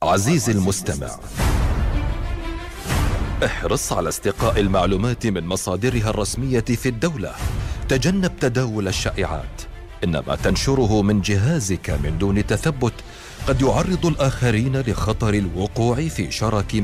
عزيزي المستمع، احرص على استقاء المعلومات من مصادرها الرسمية في الدولة. تجنب تداول الشائعات، إن ما تنشره من جهازك من دون تثبت قد يعرض الآخرين لخطر الوقوع في شرك